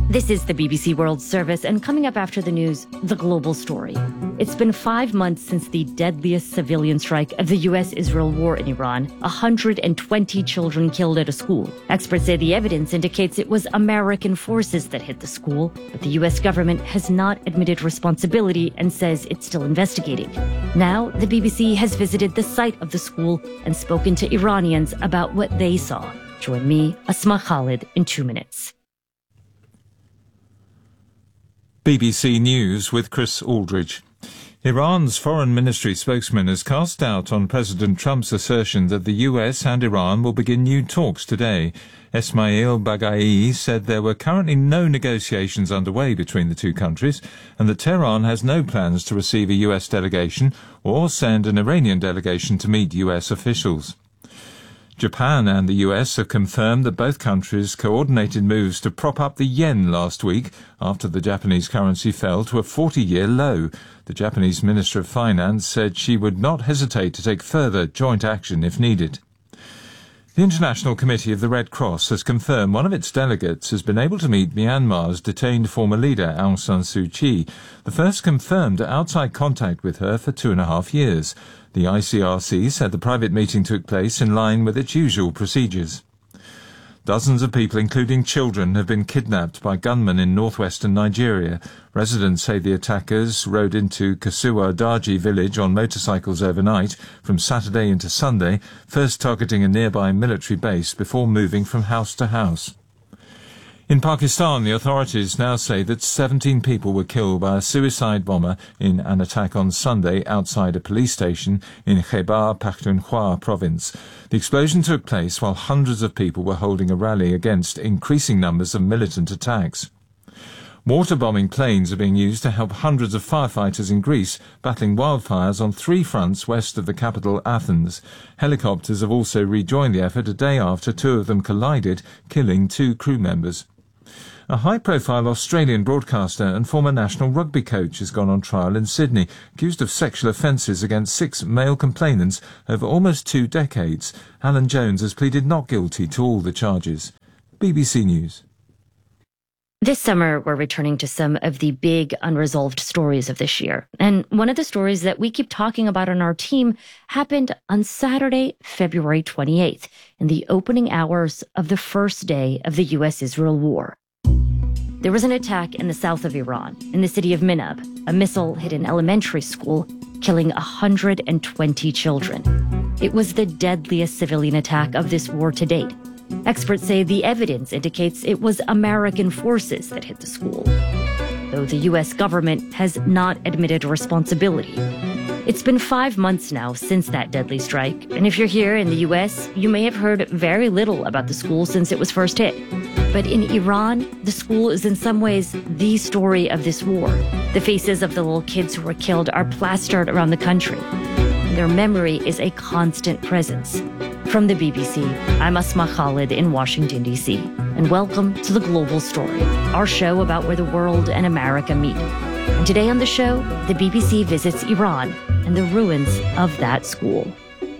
This is the BBC World Service, and coming up after the news, the global story. It's been 5 months since the deadliest civilian strike of the U.S.-Israel war in Iran. 120 children killed at a school. Experts say the evidence indicates it was American forces that hit the school, but the U.S. government has not admitted responsibility and says it's still investigating. Now, the BBC has visited the site of the school and spoken to Iranians about what they saw. Join me, Asma Khalid, in 2 minutes. BBC News with Chris Aldridge. Iran's foreign ministry spokesman has cast doubt on President Trump's assertion that the US and Iran will begin new talks today. Esmail Baghai said there were currently no negotiations underway between the two countries and that Tehran has no plans to receive a US delegation or send an Iranian delegation to meet US officials. Japan and the US have confirmed that both countries coordinated moves to prop up the yen last week after the Japanese currency fell to a 40-year low. The Japanese Minister of Finance said she would not hesitate to take further joint action if needed. The International Committee of the Red Cross has confirmed one of its delegates has been able to meet Myanmar's detained former leader Aung San Suu Kyi, the first confirmed outside contact with her for 2.5 years. The ICRC said the private meeting took place in line with its usual procedures. Dozens of people, including children, have been kidnapped by gunmen in northwestern Nigeria. Residents say the attackers rode into Kasuwa Daji village on motorcycles overnight from Saturday into Sunday, first targeting a nearby military base before moving from house to house. In Pakistan, the authorities now say that 17 people were killed by a suicide bomber in an attack on Sunday outside a police station in Khyber Pakhtunkhwa province. The explosion took place while hundreds of people were holding a rally against increasing numbers of militant attacks. Water-bombing planes are being used to help hundreds of firefighters in Greece battling wildfires on 3 fronts west of the capital, Athens. Helicopters have also rejoined the effort a day after 2 of them collided, killing 2 crew members. A high-profile Australian broadcaster and former national rugby coach has gone on trial in Sydney, accused of sexual offences against 6 male complainants over almost 2 decades. Alan Jones has pleaded not guilty to all the charges. BBC News. This summer, we're returning to some of the big unresolved stories of this year. And one of the stories that we keep talking about on our team happened on Saturday, February 28th, in the opening hours of the first day of the U.S.-Israel war. There was an attack in the south of Iran, in the city of Minab. A missile hit an elementary school, killing 120 children. It was the deadliest civilian attack of this war to date. Experts say the evidence indicates it was American forces that hit the school, though the U.S. government has not admitted responsibility. It's been 5 months now since that deadly strike, and if you're here in the U.S., you may have heard very little about the school since it was first hit. But in Iran, the school is in some ways the story of this war. The faces of the little kids who were killed are plastered around the country. Their memory is a constant presence. From the BBC, I'm Asma Khalid in Washington, D.C., and welcome to The Global Story, our show about where the world and America meet. And today on the show, the BBC visits Iran and the ruins of that school.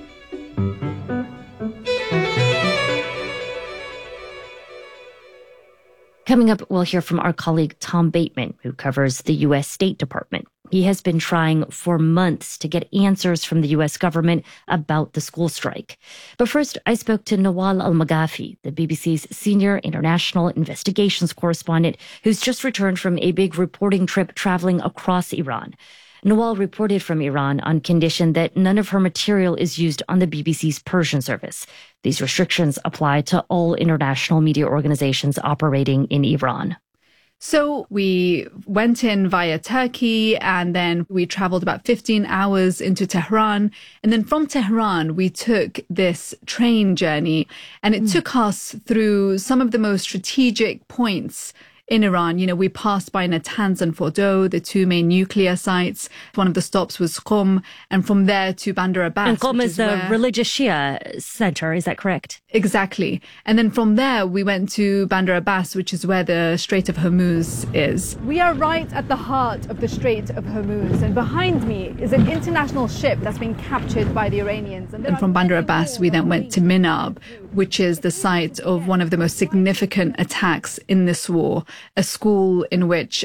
Coming up, we'll hear from our colleague Tom Bateman, who covers the U.S. State Department. He has been trying for months to get answers from the U.S. government about the school strike. But first, I spoke to Nawal Al-Maghafi, the BBC's senior international investigations correspondent, who's just returned from a big reporting trip traveling across Iran. Nawal reported from Iran on condition that none of her material is used on the BBC's Persian service. These restrictions apply to all international media organizations operating in Iran. So we went in via Turkey, and then we traveled about 15 hours into Tehran. And then from Tehran, we took this train journey, and it took us through some of the most strategic points in Iran. You know, we passed by Natanz and Fordow, the 2 main nuclear sites. One of the stops was Qom, and from there to Bandar Abbas. And Qom is the religious Shia center, is that correct? Exactly. And then from there, we went to Bandar Abbas, which is where the Strait of Hormuz is. We are right at the heart of the Strait of Hormuz, and behind me is an international ship that's been captured by the Iranians. And from Bandar Abbas, we then went to Minab, which is the site of one of the most significant attacks in this war, a school in which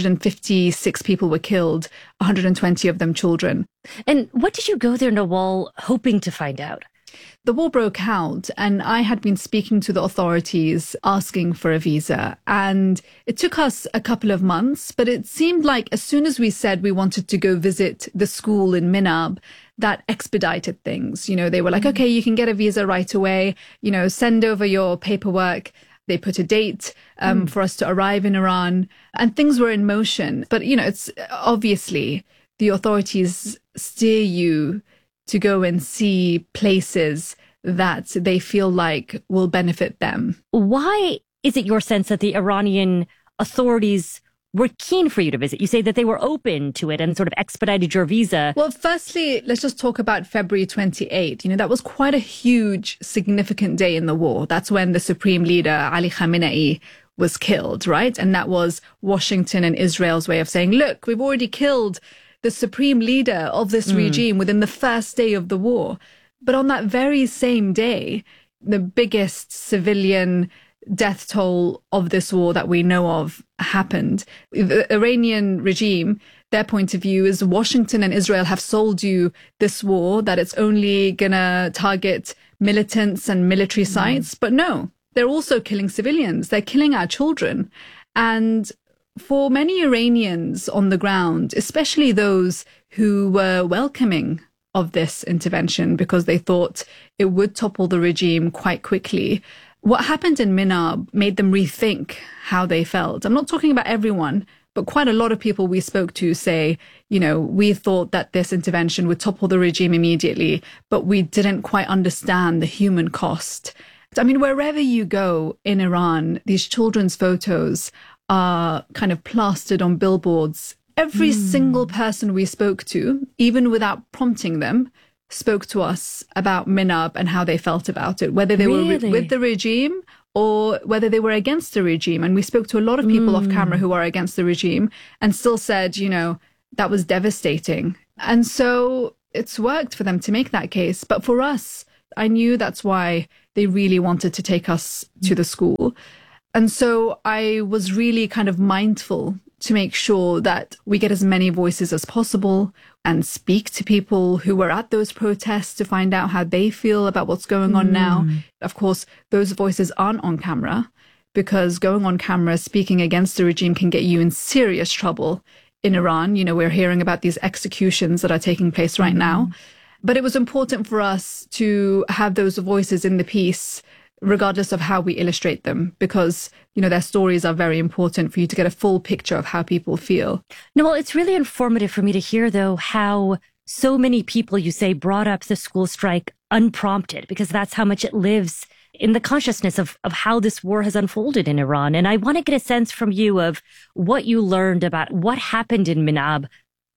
156 people were killed, 120 of them children. And what did you go there, Nawal, hoping to find out? The war broke out, and I had been speaking to the authorities asking for a visa. And it took us a couple of months, but it seemed like as soon as we said we wanted to go visit the school in Minab, that expedited things. You know, they were like, okay, you can get a visa right away, you know, send over your paperwork. They put a date for us to arrive in Iran, and things were in motion. But, you know, it's obviously the authorities steer you to go and see places that they feel like will benefit them. Why is it your sense that the Iranian authorities were keen for you to visit? You say that they were open to it and sort of expedited your visa. Well, firstly, let's just talk about February 28. You know, that was quite a huge, significant day in the war. That's when the supreme leader, Ali Khamenei, was killed, right? And that was Washington and Israel's way of saying, look, we've already killed the supreme leader of this regime within the first day of the war. But on that very same day, the biggest civilian death toll of this war that we know of happened. The Iranian regime, their point of view is Washington and Israel have sold you this war, that it's only gonna target militants and military sites. But no, they're also killing civilians. They're killing our children. And for many Iranians on the ground, especially those who were welcoming of this intervention because they thought it would topple the regime quite quickly, what happened in Minab made them rethink how they felt. I'm not talking about everyone, but quite a lot of people we spoke to say, you know, we thought that this intervention would topple the regime immediately, but we didn't quite understand the human cost. I mean, wherever you go in Iran, these children's photos are kind of plastered on billboards. Every single person we spoke to, even without prompting them, spoke to us about Minab and how they felt about it, whether they were with the regime or whether they were against the regime. And we spoke to a lot of people off camera who are against the regime and still said, you know, that was devastating. And so it's worked for them to make that case. But for us, I knew that's why they really wanted to take us to the school. And so I was really kind of mindful to make sure that we get as many voices as possible and speak to people who were at those protests to find out how they feel about what's going on now. Of course, those voices aren't on camera because going on camera speaking against the regime can get you in serious trouble in Iran. You know, we're hearing about these executions that are taking place right now. But it was important for us to have those voices in the piece regardless of how we illustrate them, because, you know, their stories are very important for you to get a full picture of how people feel. No, well, it's really informative for me to hear, though, how so many people, you say, brought up the school strike unprompted, because that's how much it lives in the consciousness of how this war has unfolded in Iran. And I want to get a sense from you of what you learned about what happened in Minab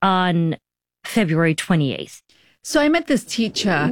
on February 28th. So I met this teacher. Her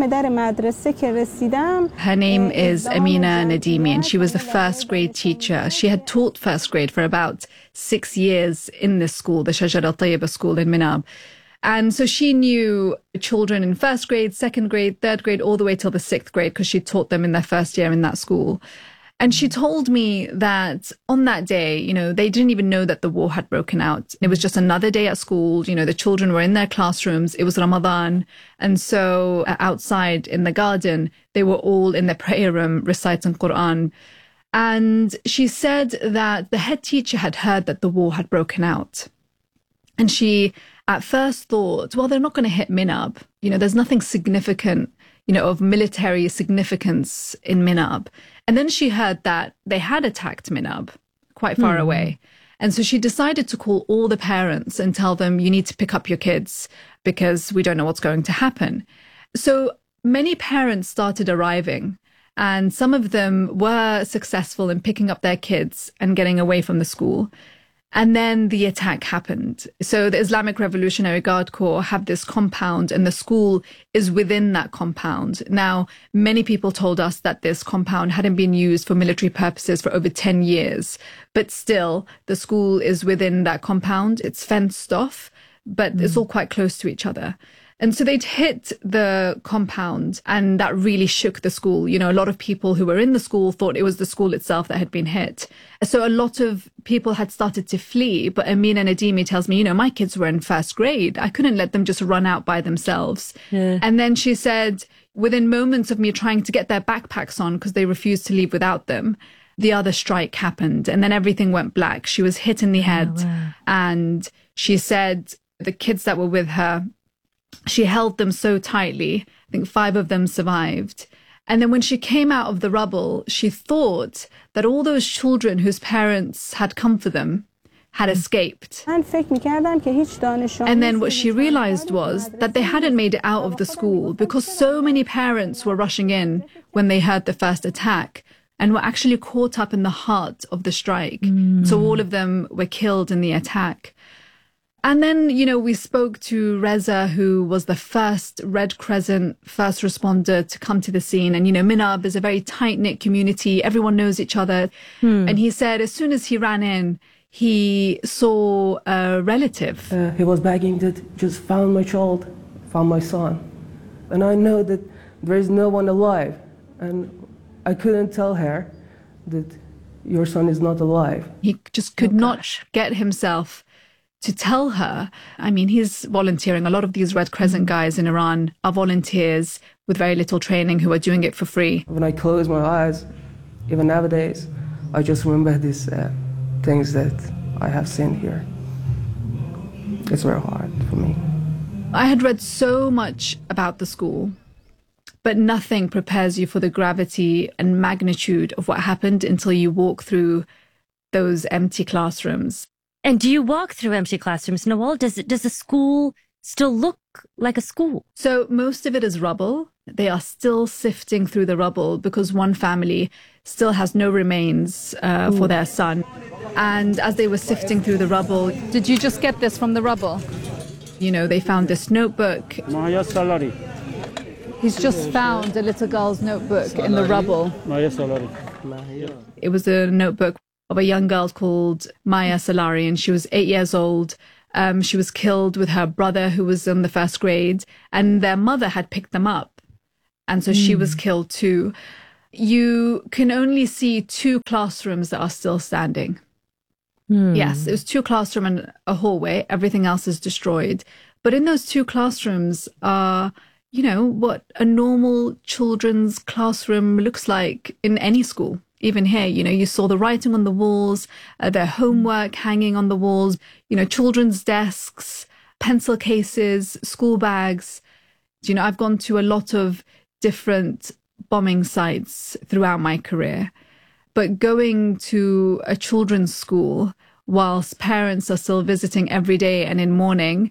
name is Amina Nadimi, and she was the first grade teacher. She had taught first grade for about 6 years in this school, the Shajar al-Tayyiba school in Minab. And so she knew children in first grade, second grade, third grade, all the way till the 6th grade, because she taught them in their first year in that school. And she told me that on that day, you know, they didn't even know that the war had broken out. It was just another day at school. You know, the children were in their classrooms. It was Ramadan. And so outside in the garden, they were all in their prayer room reciting Quran. And she said that the head teacher had heard that the war had broken out. And she at first thought, well, they're not going to hit Minab. You know, there's nothing significant, you know, of military significance in Minab. And then she heard that they had attacked Minab quite far away. And so she decided to call all the parents and tell them, you need to pick up your kids because we don't know what's going to happen. So many parents started arriving, and some of them were successful in picking up their kids and getting away from the school. And then the attack happened. So the Islamic Revolutionary Guard Corps have this compound, and the school is within that compound. Now, many people told us that this compound hadn't been used for military purposes for over 10 years. But still, the school is within that compound. It's fenced off, but it's all quite close to each other. And so they'd hit the compound, and that really shook the school. You know, a lot of people who were in the school thought it was the school itself that had been hit. So a lot of people had started to flee. But Amina Nadimi tells me, you know, my kids were in first grade. I couldn't let them just run out by themselves. Yeah. And then she said, within moments of me trying to get their backpacks on because they refused to leave without them, the other strike happened, and then everything went black. She was hit in the head. Oh, wow. And she said the kids that were with her, she held them so tightly. I think 5 of them survived. And then when she came out of the rubble, she thought that all those children whose parents had come for them had escaped. And then what she realized was that they hadn't made it out of the school because so many parents were rushing in when they heard the first attack and were actually caught up in the heart of the strike. So all of them were killed in the attack. And then, you know, we spoke to Reza, who was the first Red Crescent first responder to come to the scene. And, you know, Minab is a very tight-knit community. Everyone knows each other. And he said as soon as he ran in, he saw a relative. He was begging that just found my child, found my son. And I know that there is no one alive. And I couldn't tell her that your son is not alive. He just could not get himself to tell her. I mean, he's volunteering. A lot of these Red Crescent guys in Iran are volunteers with very little training who are doing it for free. When I close my eyes, even nowadays, I just remember these things that I have seen here. It's very hard for me. I had read so much about the school, but nothing prepares you for the gravity and magnitude of what happened until you walk through those empty classrooms. And do you walk through empty classrooms, Nawal? Does the school still look like a school? So most of it is rubble. They are still sifting through the rubble because one family still has no remains for their son. And as they were sifting through the rubble... Did you just get this from the rubble? You know, they found this notebook. He's just found a little girl's notebook in the rubble. It was a notebook of a young girl called Maya Salari, and she was 8 years old. She was killed with her brother, who was in the first grade, and their mother had picked them up. And so she was killed too. You can only see 2 classrooms that are still standing. Yes, it was 2 classrooms and a hallway. Everything else is destroyed. But in those 2 classrooms are, you know, what a normal children's classroom looks like in any school. Even here, you know, you saw the writing on the walls, their homework hanging on the walls, you know, children's desks, pencil cases, school bags. You know, I've gone to a lot of different bombing sites throughout my career. But going to a children's school whilst parents are still visiting every day and in mourning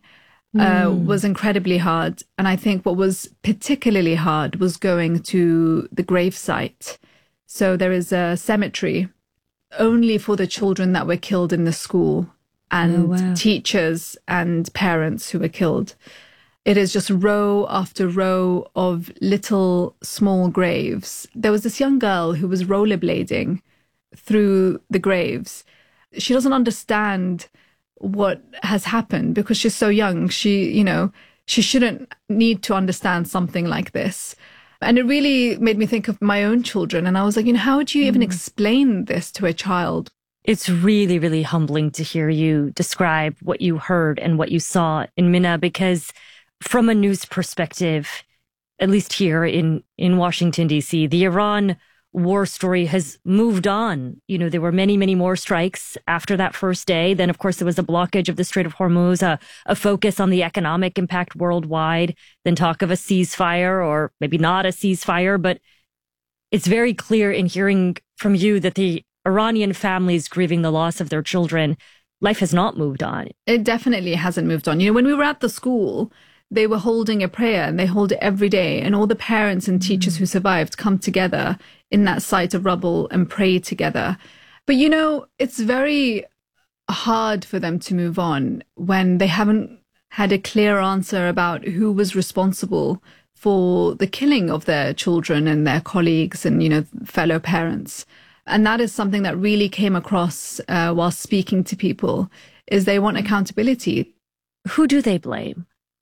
was incredibly hard. And I think what was particularly hard was going to the gravesite. So there is a cemetery only for the children that were killed in the school and teachers and parents who were killed. It is just row after row of little small graves. There was this young girl who was rollerblading through the graves. She doesn't understand what has happened because she's so young. She shouldn't need to understand something like this. And it really made me think of my own children. And I was like, you know, how would you even explain this to a child? It's really, really humbling to hear you describe what you heard and what you saw in Mina, because from a news perspective, at least here in Washington, D.C., the Iran war story has moved on. You know, there were many, many more strikes after that first day. Then, of course, there was a blockage of the Strait of Hormuz, a focus on the economic impact worldwide, then talk of a ceasefire or maybe not a ceasefire. But it's very clear in hearing from you that the Iranian families grieving the loss of their children, life has not moved on. It definitely hasn't moved on. You know, when we were at the school, they were holding a prayer, and they hold it every day. And all the parents and teachers who survived come together in that site of rubble and pray together. But, you know, it's very hard for them to move on when they haven't had a clear answer about who was responsible for the killing of their children and their colleagues and, you know, fellow parents. And that is something that really came across while speaking to people, is they want accountability. Who do they blame?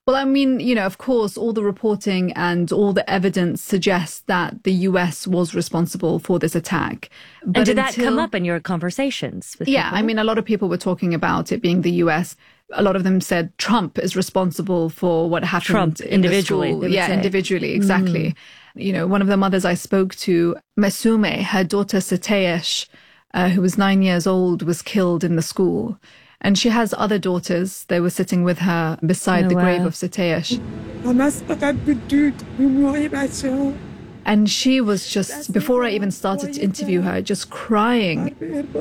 Well, I mean, of course, all the reporting and all the evidence suggests that the US was responsible for this attack. But and did that come up in your conversations with people? I mean, a lot of people were talking about it being the US. A lot of them said Trump is responsible for what happened Trump, in individually, the school. Yeah, individually, exactly. One of the mothers I spoke to, Mesume, her daughter Sateyesh, who was 9 years old, was killed in the school. And she has other daughters. They were sitting with her beside the grave of Sateyesh. And she was just, before I even started to interview her, just crying.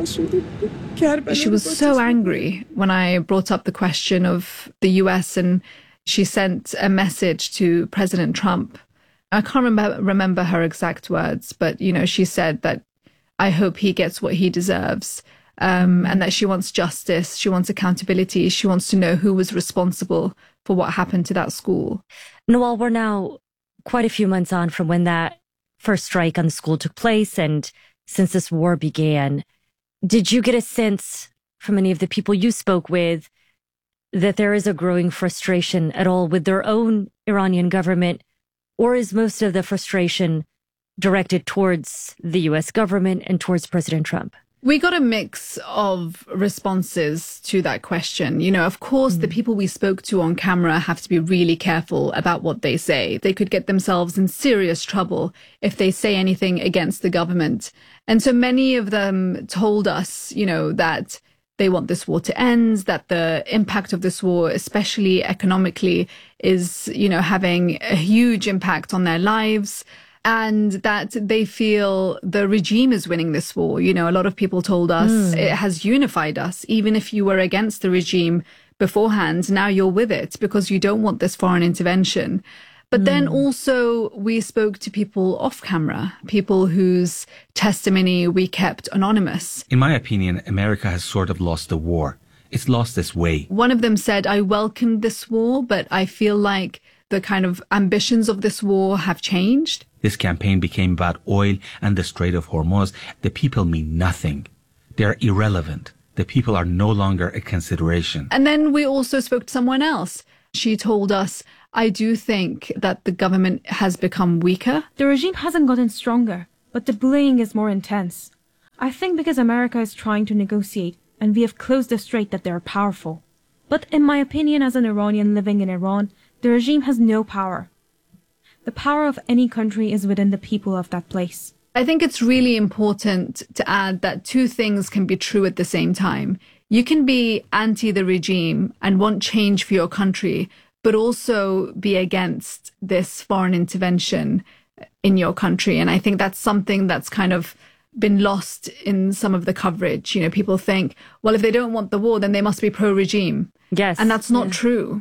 She was so angry when I brought up the question of the US, and she sent a message to President Trump. I can't remember her exact words, but, she said that I hope he gets what he deserves. And that she wants justice, she wants accountability, she wants to know who was responsible for what happened to that school. Noel, we're now quite a few months on from when that first strike on the school took place, and since this war began, did you get a sense from any of the people you spoke with that there is a growing frustration at all with their own Iranian government, or is most of the frustration directed towards the US government and towards President Trump? We got a mix of responses to that question. Of course, the people we spoke to on camera have to be really careful about what they say. They could get themselves in serious trouble if they say anything against the government. And so many of them told us, that they want this war to end, that the impact of this war, especially economically, is, having a huge impact on their lives. And that they feel the regime is winning this war. A lot of people told us it has unified us. Even if you were against the regime beforehand, now you're with it because you don't want this foreign intervention. But then also we spoke to people off camera, people whose testimony we kept anonymous. In my opinion, America has sort of lost the war. It's lost its way. One of them said, I welcomed this war, but I feel like the kind of ambitions of this war have changed. This campaign became about oil and the Strait of Hormuz. The people mean nothing. They're irrelevant. The people are no longer a consideration. And then we also spoke to someone else. She told us, I do think that the government has become weaker. The regime hasn't gotten stronger, but the bullying is more intense. I think because America is trying to negotiate and we have closed the strait that they're powerful. But in my opinion, as an Iranian living in Iran, the regime has no power. The power of any country is within the people of that place. I think it's really important to add that two things can be true at the same time. You can be anti the regime and want change for your country, but also be against this foreign intervention in your country. And I think that's something that's kind of been lost in some of the coverage. People think, well, if they don't want the war, then they must be pro-regime. Yes. And that's not true.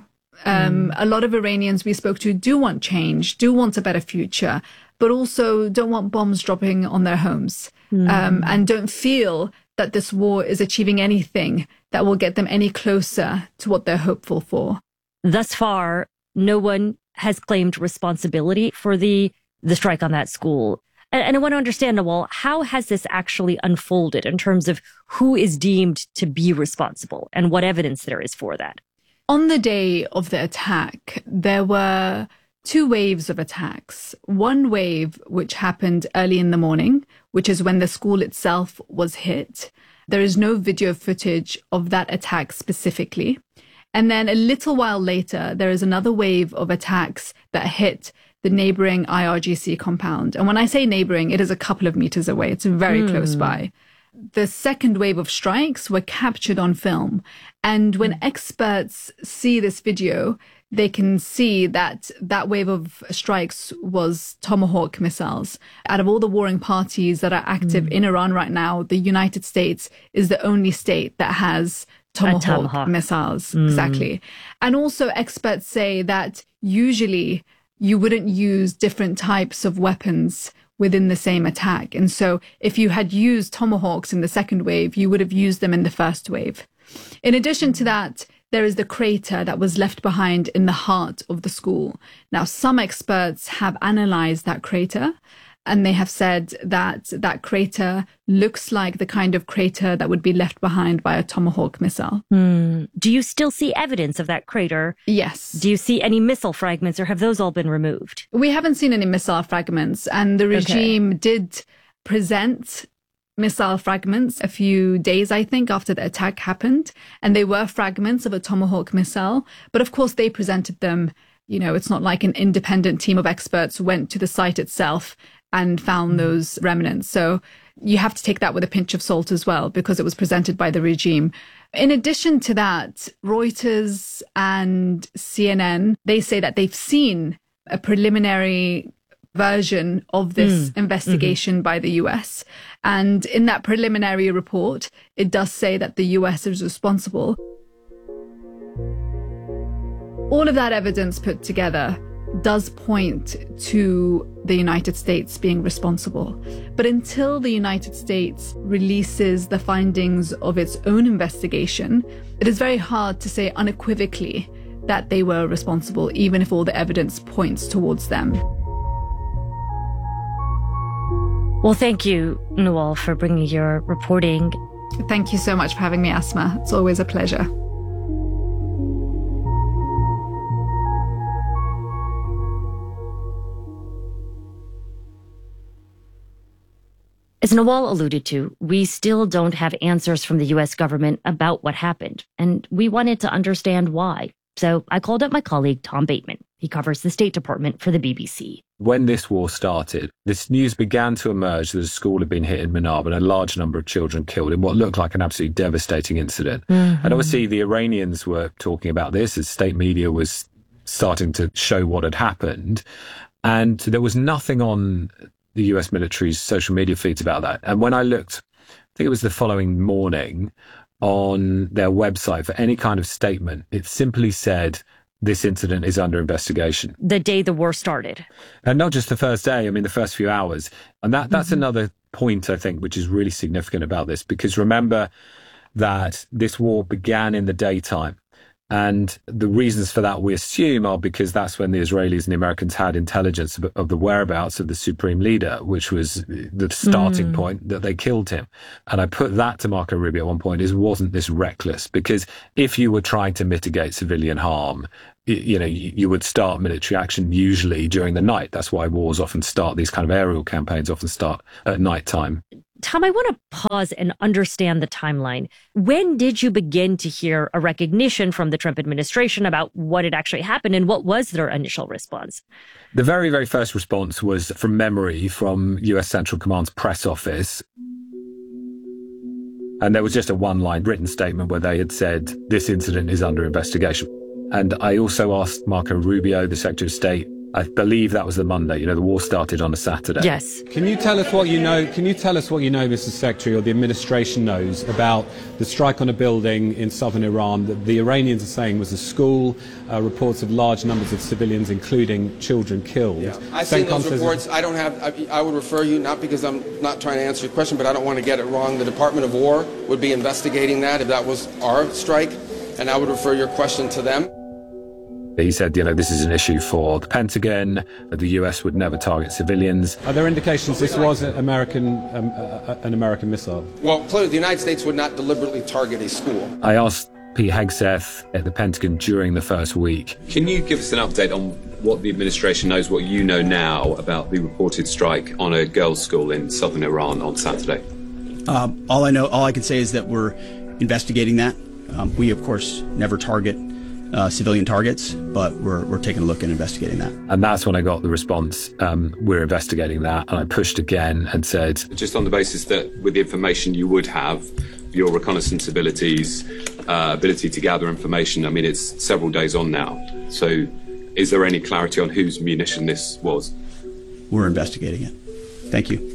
A lot of Iranians we spoke to do want change, do want a better future, but also don't want bombs dropping on their homes, and don't feel that this war is achieving anything that will get them any closer to what they're hopeful for. Thus far, no one has claimed responsibility for the strike on that school. And I want to understand, Noel, how has this actually unfolded in terms of who is deemed to be responsible and what evidence there is for that? On the day of the attack, there were two waves of attacks. One wave, which happened early in the morning, which is when the school itself was hit. There is no video footage of that attack specifically. And then a little while later, there is another wave of attacks that hit the neighboring IRGC compound. And when I say neighboring, it is a couple of meters away. It's very close by. The second wave of strikes were captured on film. And when experts see this video, they can see that that wave of strikes was Tomahawk missiles. Out of all the warring parties that are active in Iran right now, the United States is the only state that has Tomahawk missiles. Exactly. And also experts say that usually you wouldn't use different types of weapons within the same attack. And so if you had used Tomahawks in the second wave, you would have used them in the first wave. In addition to that, there is the crater that was left behind in the heart of the school. Now, some experts have analyzed that crater, And they have said that that crater looks like the kind of crater that would be left behind by a Tomahawk missile. Do you still see evidence of that crater? Yes. Do you see any missile fragments, or have those all been removed? We haven't seen any missile fragments, and the regime did present missile fragments a few days, I think, after the attack happened. And they were fragments of a Tomahawk missile. But of course, they presented them. You know, it's not like an independent team of experts went to the site itself and found those remnants. So you have to take that with a pinch of salt as well, because it was presented by the regime. In addition to that, Reuters and CNN, they say that they've seen a preliminary version of this investigation by the US. And in that preliminary report, it does say that the US is responsible. All of that evidence put together does point to the United States being responsible. But until the United States releases the findings of its own investigation, it is very hard to say unequivocally that they were responsible, even if all the evidence points towards them. Well, thank you, Nawal, for bringing your reporting. Thank you so much for having me, Asma. It's always a pleasure. As Nawal alluded to, we still don't have answers from the U.S. government about what happened, and we wanted to understand why. So I called up my colleague, Tom Bateman. He covers the State Department for the BBC. When this war started, this news began to emerge that a school had been hit in Manab and a large number of children killed in what looked like an absolutely devastating incident. And obviously the Iranians were talking about this as state media was starting to show what had happened. And there was nothing on the US military's social media feeds about that. And when I looked, I think it was the following morning, on their website for any kind of statement, it simply said, this incident is under investigation. The day the war started. And not just the first day, I mean, the first few hours. And that's another point, I think, which is really significant about this, because remember that this war began in the daytime. And the reasons for that, we assume, are because that's when the Israelis and the Americans had intelligence of the whereabouts of the supreme leader, which was the starting point that they killed him. And I put that to Marco Rubio at one point, wasn't this reckless? Because if you were trying to mitigate civilian harm, you would start military action usually during the night. That's why wars often start, these kind of aerial campaigns often start at nighttime. Tom, I want to pause and understand the timeline. When did you begin to hear a recognition from the Trump administration about what had actually happened, and what was their initial response? The very, very first response was from memory from US Central Command's press office. And there was just a one-line written statement where they had said, this incident is under investigation. And I also asked Marco Rubio, the Secretary of State, I believe that was the Monday. The war started on a Saturday. Yes. Can you tell us what you know? Can you tell us what you know, Mr. Secretary, or the administration knows about the strike on a building in southern Iran that the Iranians are saying was a school? Reports of large numbers of civilians, including children, killed. Yeah. I've seen those reports. I would refer you, not because I'm not trying to answer your question, but I don't want to get it wrong. The Department of War would be investigating that if that was our strike, and I would refer your question to them. He said, this is an issue for the Pentagon, that the US would never target civilians. Are there indications this was an American missile? Well, clearly the United States would not deliberately target a school. I asked Pete Hegseth at the Pentagon during the first week. Can you give us an update on what the administration knows, what you know now about the reported strike on a girls' school in southern Iran on Saturday? All I can say is that we're investigating that. We, of course, never target civilian targets, but we're taking a look and investigating that. And that's when I got the response, we're investigating that. And I pushed again and said... Just on the basis that with the information you would have, your reconnaissance abilities, ability to gather information, I mean, it's several days on now. So is there any clarity on whose munition this was? We're investigating it. Thank you.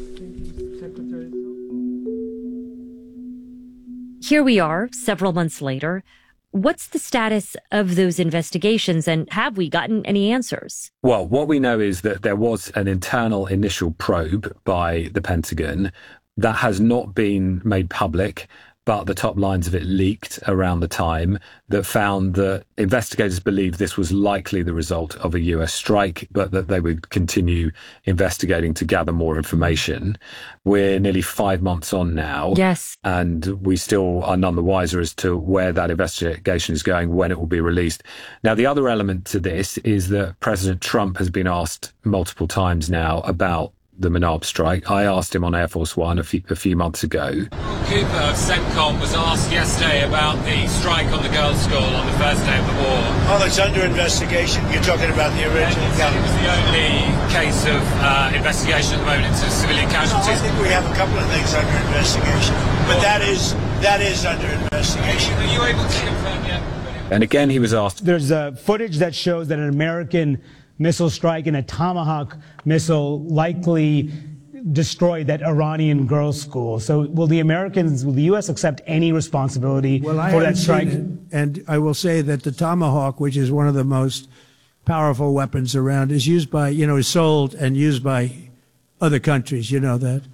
Here we are, several months later. What's the status of those investigations, and have we gotten any answers? Well, what we know is that there was an internal initial probe by the Pentagon that has not been made public. but the top lines of it leaked around the time that found that investigators believed this was likely the result of a US strike, but that they would continue investigating to gather more information. We're nearly 5 months on now. Yes. And we still are none the wiser as to where that investigation is going, when it will be released. Now, the other element to this is that President Trump has been asked multiple times now about the Menab strike. I asked him on Air Force One a few months ago. Cooper of CENTCOM was asked yesterday about the strike on the girls' school on the first day of the war. Oh, it's under investigation. You're talking about the original. It was the only case of investigation at the moment into civilian casualties. I think we have a couple of things under investigation, but that is under investigation. Are you able to confirm yet? And again, he was asked. There's footage that shows that an American missile strike and a Tomahawk missile likely destroyed that Iranian girls' school. So will the U.S. accept any responsibility for that strike? And I will say that the Tomahawk, which is one of the most powerful weapons around, is used by, is sold and used by other countries, you know that.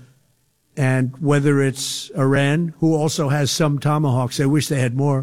And whether it's Iran, who also has some Tomahawks, I wish they had more.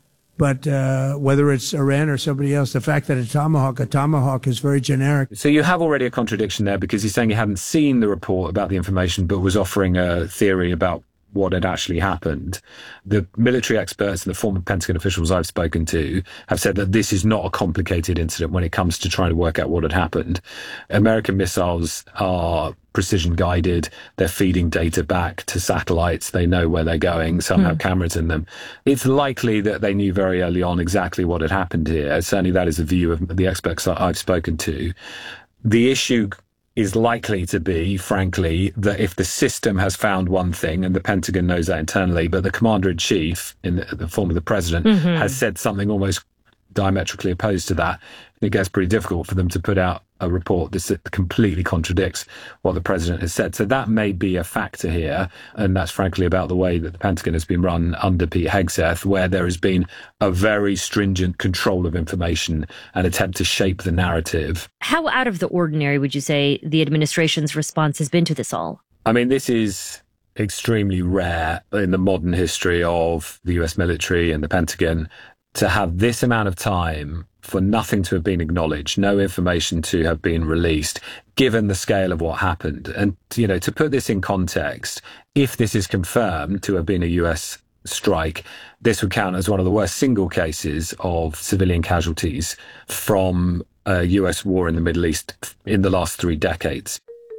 But whether it's Iran or somebody else, the fact that a Tomahawk is very generic. So you have already a contradiction there, because he's saying he hadn't seen the report about the information, but was offering a theory about what had actually happened. The military experts and the former Pentagon officials I've spoken to have said that this is not a complicated incident when it comes to trying to work out what had happened. American missiles are precision guided. They're feeding data back to satellites. They know where they're going. Some have cameras in them. It's likely that they knew very early on exactly what had happened here. Certainly that is the view of the experts that I've spoken to. The issue is likely to be, frankly, that if the system has found one thing, and the Pentagon knows that internally, but the commander-in-chief, in the form of the president, has said something almost diametrically opposed to that, it gets pretty difficult for them to put out a report that completely contradicts what the president has said. So that may be a factor here, and that's frankly about the way that the Pentagon has been run under Pete Hegseth, where there has been a very stringent control of information and attempt to shape the narrative. How out of the ordinary would you say the administration's response has been to this all? I mean, this is extremely rare in the modern history of the US military and the Pentagon to have this amount of time for nothing to have been acknowledged, no information to have been released, given the scale of what happened. And, to put this in context, if this is confirmed to have been a US strike, this would count as one of the worst single cases of civilian casualties from a US war in the Middle East in the last 3 decades.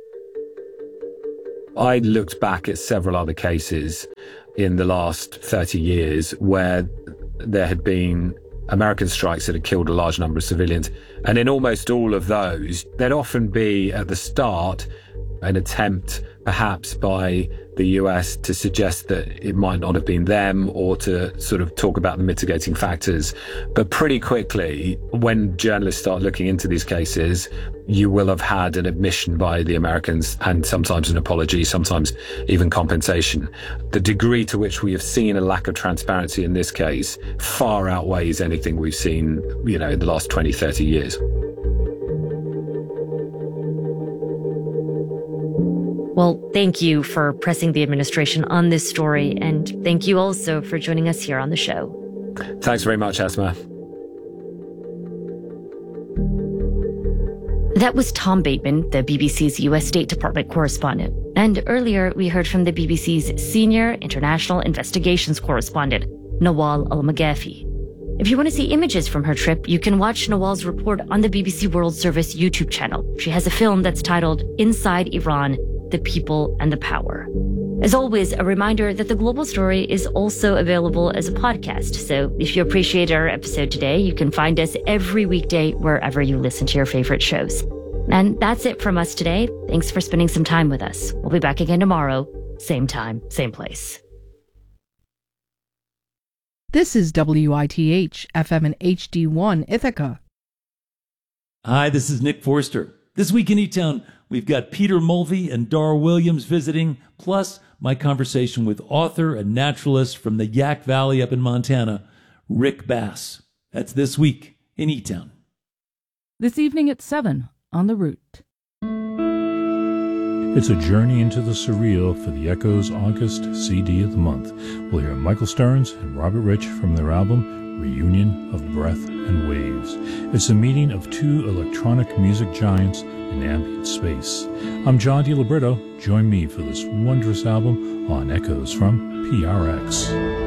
I looked back at several other cases in the last 30 years where there had been American strikes that had killed a large number of civilians. And in almost all of those, there'd often be at the start an attempt, perhaps by the US, to suggest that it might not have been them, or to sort of talk about the mitigating factors. But pretty quickly, when journalists start looking into these cases, you will have had an admission by the Americans, and sometimes an apology, sometimes even compensation. The degree to which we have seen a lack of transparency in this case far outweighs anything we've seen, in the last 20, 30 years. Well, thank you for pressing the administration on this story, and thank you also for joining us here on the show. Thanks very much, Asma. That was Tom Bateman, the BBC's U.S. State Department correspondent. And earlier, we heard from the BBC's senior international investigations correspondent, Nawal Al-Maghafi. If you want to see images from her trip, you can watch Nawal's report on the BBC World Service YouTube channel. She has a film that's titled Inside Iran, the People and the Power. As always, a reminder that The Global Story is also available as a podcast. So if you appreciate our episode today, you can find us every weekday wherever you listen to your favorite shows. And that's it from us today. Thanks for spending some time with us. We'll be back again tomorrow, same time, same place. This is WITH FM and HD1 Ithaca. Hi, this is Nick Forster. This week in E-Town, we've got Peter Mulvey and Dar Williams visiting, plus my conversation with author and naturalist from the Yak Valley up in Montana, Rick Bass. That's this week in E-Town. This evening at 7 on The Root. It's a journey into the surreal for the Echo's August CD of the month. We'll hear Michael Stearns and Robert Rich from their album Reunion of Breath and Waves. It's a meeting of two electronic music giants in ambient space. I'm John DiLiberto. Join me for this wondrous album on Echoes from PRX.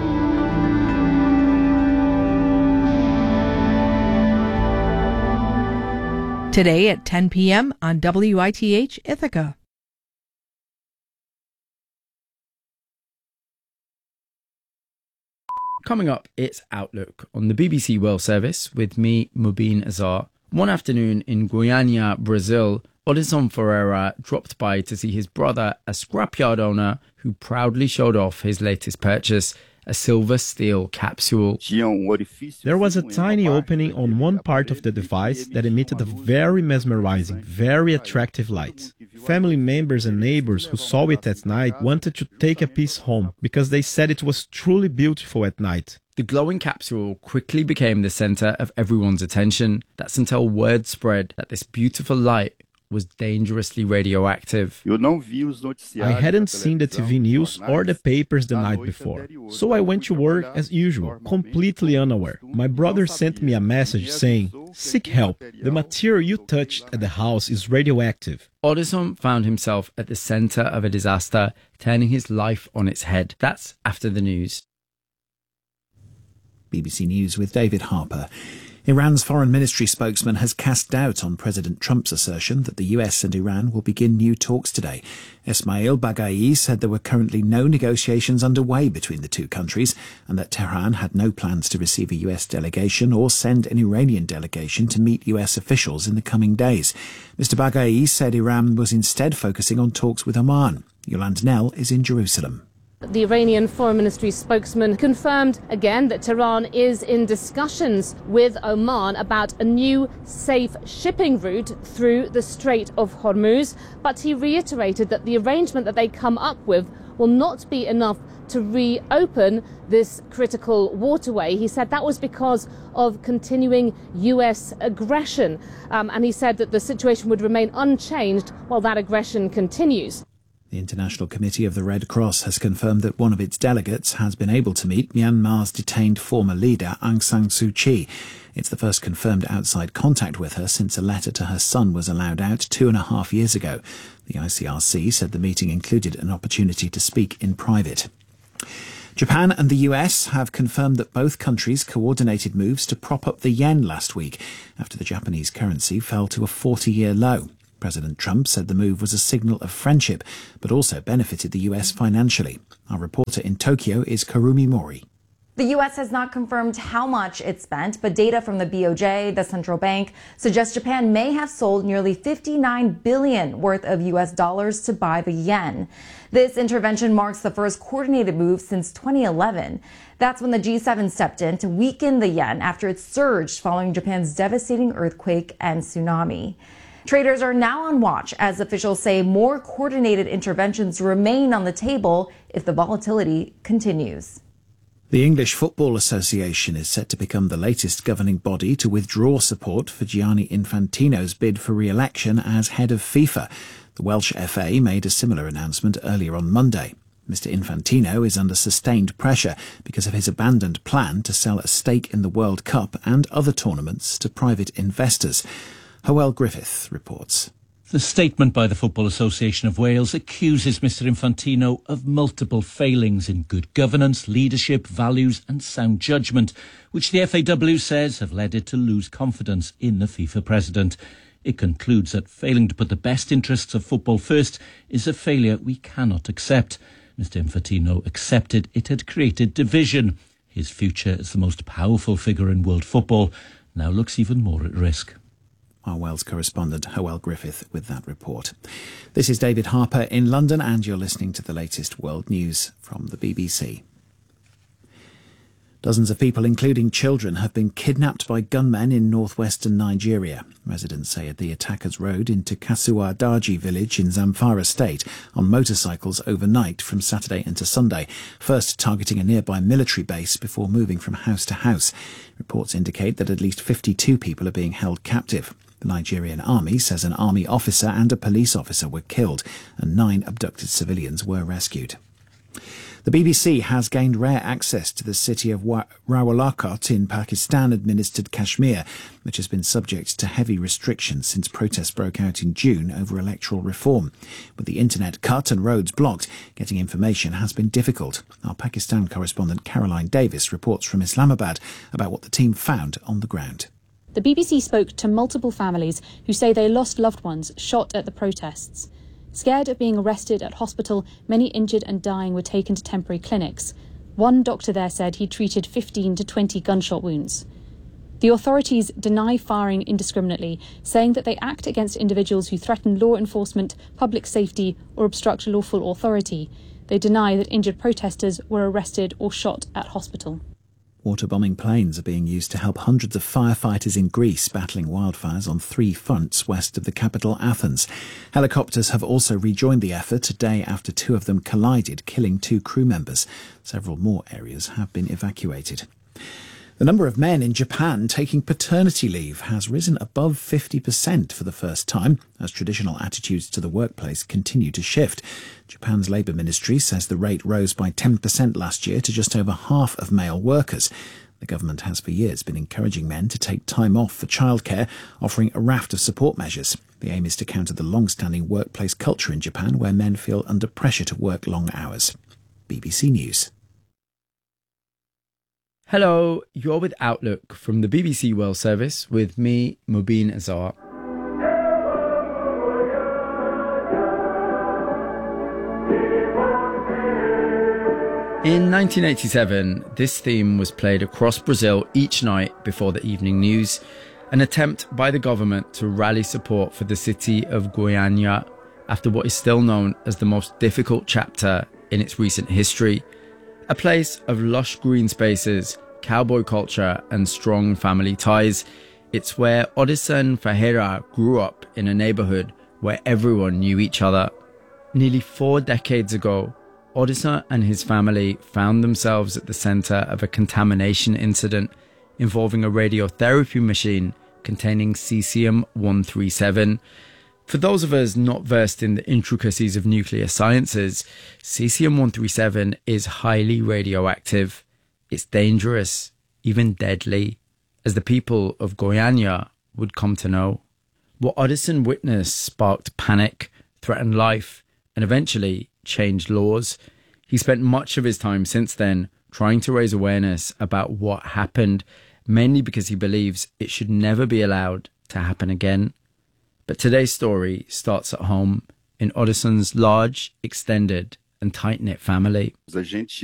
Today at 10 p.m. on WITH Ithaca. Coming up, it's Outlook on the BBC World Service with me, Mubin Azar. One afternoon in Goiânia, Brazil, Odyssean Ferreira dropped by to see his brother, a scrapyard owner who proudly showed off his latest purchase, a silver steel capsule. There was a tiny opening on one part of the device that emitted a very mesmerizing, very attractive light. Family members and neighbors who saw it at night wanted to take a piece home because they said it was truly beautiful at night. The glowing capsule quickly became the center of everyone's attention. That's until word spread that this beautiful light was dangerously radioactive. I hadn't seen the TV news or the papers the night before, so I went to work as usual, completely unaware. My brother sent me a message saying, "Seek help. The material you touched at the house is radioactive." Odyssean found himself at the center of a disaster, turning his life on its head. That's after the news. BBC News with David Harper. Iran's foreign ministry spokesman has cast doubt on President Trump's assertion that the US and Iran will begin new talks today. Esmail Baghai said there were currently no negotiations underway between the two countries and that Tehran had no plans to receive a US delegation or send an Iranian delegation to meet US officials in the coming days. Mr. Baghai said Iran was instead focusing on talks with Oman. Yolande Nell is in Jerusalem. The Iranian Foreign Ministry spokesman confirmed again that Tehran is in discussions with Oman about a new safe shipping route through the Strait of Hormuz, but he reiterated that the arrangement that they come up with will not be enough to reopen this critical waterway. He said that was because of continuing US aggression, and he said that the situation would remain unchanged while that aggression continues. The International Committee of the Red Cross has confirmed that one of its delegates has been able to meet Myanmar's detained former leader Aung San Suu Kyi. It's the first confirmed outside contact with her since a letter to her son was allowed out 2.5 years ago. The ICRC said the meeting included an opportunity to speak in private. Japan and the US have confirmed that both countries coordinated moves to prop up the yen last week after the Japanese currency fell to a 40-year low. President Trump said the move was a signal of friendship, but also benefited the US financially. Our reporter in Tokyo is Karumi Mori. The U.S. has not confirmed how much it spent, but data from the BOJ, the central bank, suggests Japan may have sold nearly $59 billion worth of U.S. dollars to buy the yen. This intervention marks the first coordinated move since 2011. That's when the G7 stepped in to weaken the yen after it surged following Japan's devastating earthquake and tsunami. Traders are now on watch as officials say more coordinated interventions remain on the table if the volatility continues. The English Football Association is set to become the latest governing body to withdraw support for Gianni Infantino's bid for re-election as head of FIFA. The Welsh FA made a similar announcement earlier on Monday. Mr. Infantino is under sustained pressure because of his abandoned plan to sell a stake in the World Cup and other tournaments to private investors. Howell Griffith reports. The statement by the Football Association of Wales accuses Mr Infantino of multiple failings in good governance, leadership, values and sound judgment, which the FAW says have led it to lose confidence in the FIFA president. It concludes that failing to put the best interests of football first is a failure we cannot accept. Mr Infantino accepted it had created division. His future as the most powerful figure in world football now looks even more at risk. Our Wales correspondent, Howell Griffith, with that report. This is David Harper in London, and you're listening to the latest world news from the BBC. Dozens of people, including children, have been kidnapped by gunmen in northwestern Nigeria. Residents say the attackers rode into Kasuwa Daji village in Zamfara state on motorcycles overnight from Saturday into Sunday, first targeting a nearby military base before moving from house to house. Reports indicate that at least 52 people are being held captive. The Nigerian army says an army officer and a police officer were killed and 9 abducted civilians were rescued. The BBC has gained rare access to the city of Rawalakot in Pakistan-administered Kashmir, which has been subject to heavy restrictions since protests broke out in June over electoral reform. With the internet cut and roads blocked, getting information has been difficult. Our Pakistan correspondent Caroline Davis reports from Islamabad about what the team found on the ground. The BBC spoke to multiple families who say they lost loved ones shot at the protests. Scared of being arrested at hospital, many injured and dying were taken to temporary clinics. One doctor there said he treated 15 to 20 gunshot wounds. The authorities deny firing indiscriminately, saying that they act against individuals who threaten law enforcement, public safety or obstruct lawful authority. They deny that injured protesters were arrested or shot at hospital. Water-bombing planes are being used to help hundreds of firefighters in Greece battling wildfires on 3 fronts west of the capital, Athens. Helicopters have also rejoined the effort a day after 2 of them collided, killing 2 crew members. Several more areas have been evacuated. The number of men in Japan taking paternity leave has risen above 50% for the first time as traditional attitudes to the workplace continue to shift. Japan's Labour Ministry says the rate rose by 10% last year to just over half of male workers. The government has for years been encouraging men to take time off for childcare, offering a raft of support measures. The aim is to counter the long-standing workplace culture in Japan where men feel under pressure to work long hours. BBC News. Hello, you're with Outlook from the BBC World Service with me, Mubin Azar. In 1987, this theme was played across Brazil each night before the evening news, an attempt by the government to rally support for the city of Goiânia after what is still known as the most difficult chapter in its recent history. A place of lush green spaces, cowboy culture and strong family ties. It's where Odyssean Ferreira grew up in a neighbourhood where everyone knew each other. Nearly 4 decades ago, Odyssean and his family found themselves at the centre of a contamination incident involving a radiotherapy machine containing cesium-137. For those of us not versed in the intricacies of nuclear sciences, cesium-137 is highly radioactive. It's dangerous, even deadly, as the people of Goiânia would come to know. What Odyssean witnessed sparked panic, threatened life, and eventually changed laws. He spent much of his time since then trying to raise awareness about what happened, mainly because he believes it should never be allowed to happen again. But today's story starts at home, in Odyssean's large, extended and tight-knit family.